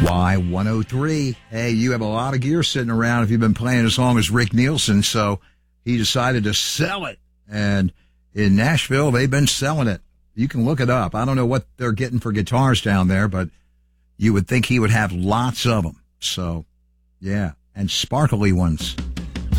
Y103. Hey, you have a lot of gear sitting around if you've been playing as long as Rick Nielsen, so he decided to sell it. And in Nashville, they've been selling it. You can look it up. I don't know what they're getting for guitars down there, but you would think he would have lots of them. So, yeah, and sparkly ones.